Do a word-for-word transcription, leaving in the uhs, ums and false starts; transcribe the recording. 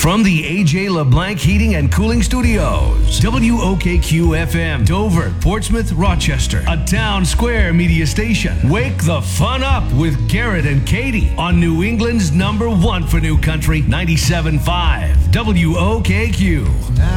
From the A J LeBlanc Heating and Cooling Studios, W O K Q F M, Dover, Portsmouth, Rochester, a Town Square media station. Wake the fun up with Garrett and Katie on New England's number one for new country, ninety-seven point five W O K Q.